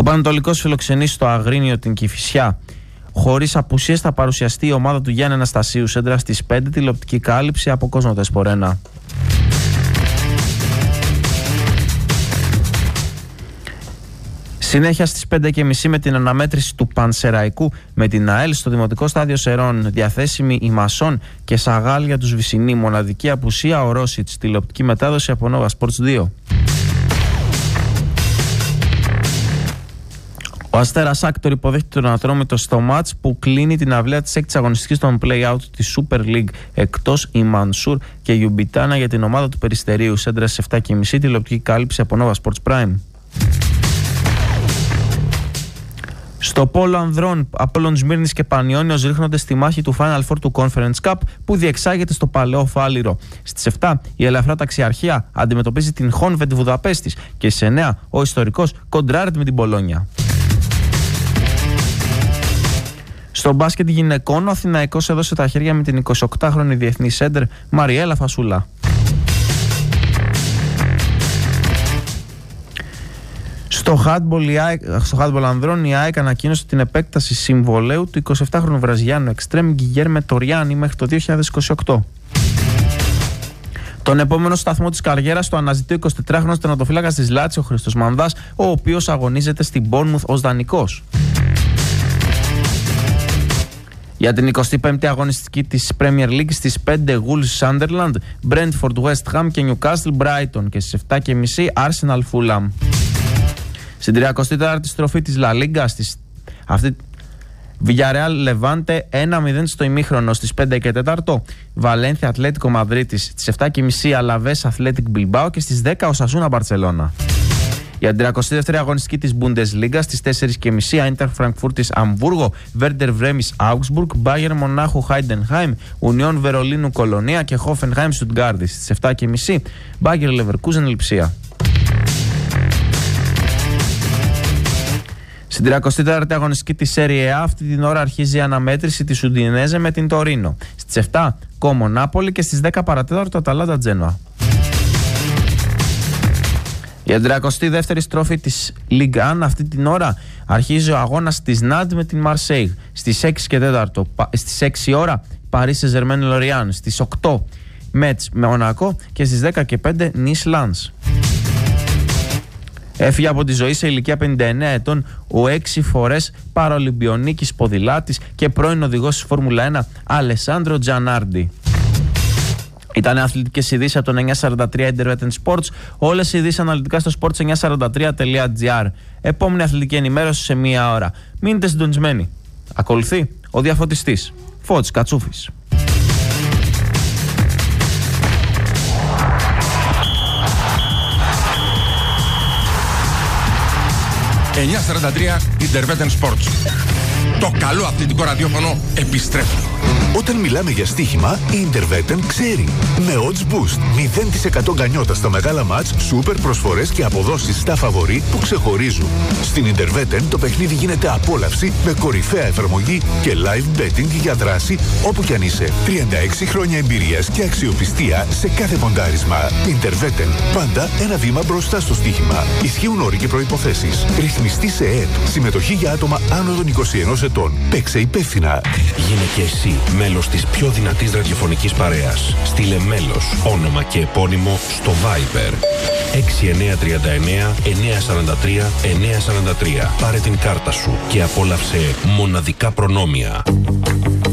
Πανετολικός φιλοξενεί στο Αγρίνιο την Κηφισιά. Χωρίς απουσίες θα παρουσιαστεί η ομάδα του Γιάννη Αναστασίου Σέντρα στις 5, τηλεοπτική κάλυψη από Κόσμο Τεσπορένα. Συνέχεια στις 5.30 με την αναμέτρηση του Πανσεραϊκού με την ΑΕΛ στο Δημοτικό Στάδιο Σερών. Διαθέσιμη η Μασόν και Σαγάλ για τους Βυσσινοί. Μοναδική απουσία ο Ρόσιτς. Τηλεοπτική μετάδοση από Nova Sports 2. Ο Αστέρας Άκτορ υποδέχεται τον Ατρόμητο στο μάτς που κλείνει την αυλαία της 6ης αγωνιστικής των play-out της Super League. Εκτός η Μανσούρ και η Ιουμπιτάνα για την ομάδα του Περιστερίου. Σέντρα στις 7.30, τηλεοπτική κάλυψη από Nova Sports Prime. Στο πόλο ανδρών, Απόλλων Σμύρνης και Πανιώνιος ρίχνονται στη μάχη του Final Four του Conference Cup που διεξάγεται στο Παλαιό Φάληρο. Στις 7 η ελαφρά ταξιαρχία αντιμετωπίζει την Honved Βουδαπέστης και στις 9 ο ιστορικός κοντράρεται με την Πολόνια. Στο μπάσκετ γυναικών, ο Αθηναϊκός έδωσε τα χέρια με την 28χρονη διεθνή σέντερ Μαριέλα Φασούλα. Στο handball ανδρών, η ΑΕΚ ανακοίνωσε την επέκταση συμβολαίου του 27χρονου Βραζιλιάνου εξτρέμ Γκιγέρμε Τοριάνι μέχρι το 2028. Τον επόμενο σταθμό της καριέρας το αναζητεί ο 24χρονος τερματοφύλακας της Λάτσιο Χρήστος Μανδάς, ο οποίος αγωνίζεται στην Bournemouth ως δανεικός. Για την 25η αγωνιστική της Premier League στις 5 Wolves Sunderland, Brentford West Ham και Newcastle Brighton και στις 7.30 Arsenal Fulham. Στην 34η στροφή της La Liga, Villarreal Levante 1-0 στο ημίχρονο στις 5 και 4, Valencia Atlético Madrid στις 7.30 Alaves Athletic Bilbao και στις 10 Osasuna Barcelona. Για την 32η αγωνιστική της Bundesliga στις 4.30 Eintracht Frankfurt της Αμβούργο, Werder Bremen Augsburg, Bayern Μονάχου Heidenheim, Union Βερολίνου Κολονία και Hoffenheim Stuttgart. Στις 7.30 Bayer Leverkusen Λειψία. Στην 34η αγωνιστική της Serie A αυτή την ώρα αρχίζει η αναμέτρηση της Ουντινέζε με την Τωρίνο. Στις 7 Como Νάπολη και στις 10 παρατέταρτο Αταλάντα Τζένοα. Για την 32η στροφή της Ligue 1 αυτή την ώρα αρχίζει ο αγώνας της Ναντ με την Marseille. Στις 6 και 4, στις 6 ώρα Paris Saint-Germain Lorient. Στις 8 Metz με Μονακό και στις 10 και 5 Nice Lens. Έφυγε από τη ζωή σε ηλικία 59 ετών ο 6 φορές παραολυμπιονίκης ποδηλάτης και πρώην οδηγός της Φόρμουλα 1 Αλεσάνδρο Τζανάρντι. Ήταν αθλητικές ειδήσεις από το 943 Intervetten Sports. Όλες οι ειδήσεις αναλυτικά στο sports943.gr. Επόμενη αθλητική ενημέρωση σε μία ώρα. Μείνετε συντονισμένοι. Ακολουθεί ο διαφωτιστής Φώτης Κατσούφης. 943 Intervetten Sports. Το καλό αθλητικό ραδιόφωνο επιστρέφει. Όταν μιλάμε για στοίχημα, η Intervetten ξέρει. Με odds boost, 0% γκανιότα στα μεγάλα μάτς, σούπερ προσφορές και αποδόσεις στα φαβορί που ξεχωρίζουν. Στην Intervetten το παιχνίδι γίνεται απόλαυση με κορυφαία εφαρμογή και live betting για δράση όπου κι αν είσαι. 36 χρόνια εμπειρίας και αξιοπιστία σε κάθε ποντάρισμα. Intervetten, πάντα ένα βήμα μπροστά στο στοίχημα. Ισχύουν όροι και προϋποθέσεις. Ρυθμιστή σε ΕΕΠ. Συμμετοχή για άτομα άνω των 21 ετών. Παίξε υπεύθυνα. Γίνε και εσύ μέλος της πιο δυνατής ραδιοφωνικής παρέας. Στείλε μέλος, όνομα και επώνυμο στο Viber 6939 943 943. Πάρε την κάρτα σου και απόλαυσε μοναδικά προνόμια.